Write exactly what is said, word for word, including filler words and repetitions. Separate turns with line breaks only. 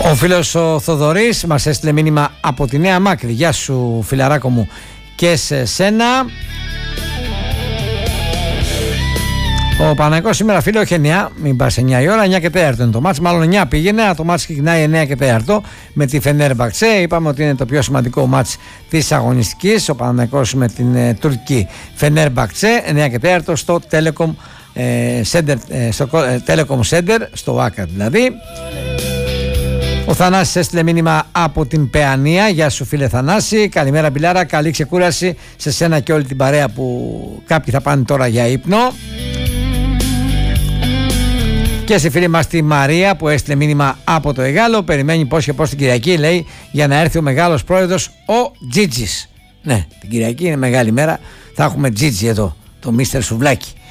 Ο φίλος ο Θοδωρής μας έστειλε μήνυμα από τη Νέα Μάκρη. Γεια σου φιλαράκο μου και σε σένα. Ο Παναθηναϊκός σήμερα φίλε όχι εννιά, μην πας εννιά η ώρα, εννιά και τέταρτο είναι το μάτς, μάλλον εννιά πήγαινε, αλλά το μάτς ξεκινάει εννιά και τέταρτο με τη Φενέρμπαξε. Είπαμε ότι είναι το πιο σημαντικό μάτς της αγωνιστικής, ο Παναθηναϊκός με την ε, τουρκική Φενέρμπαξε, εννιά και τέταρτο στο Telecom ε, Center, ε, στο ε, Telecom Center, στο ΆΚΑ δηλαδή. Ο Θανάσης έστειλε μήνυμα από την Παιανία. Γεια σου φίλε Θανάση, καλημέρα Μπιλάρα, καλή ξεκούραση σε σένα και όλη την παρέα που κάποιοι θα πάνε τώρα για ύπνο. Και στη φίλη μας τη Μαρία που έστειλε μήνυμα από το Εγάλο, περιμένει πώς και πώς την Κυριακή, λέει, για να έρθει ο μεγάλος πρόεδρος ο Τζίτζης. Ναι, την Κυριακή είναι μεγάλη μέρα, θα έχουμε Τζίτζη εδώ, το Μίστερ Σουβλάκι.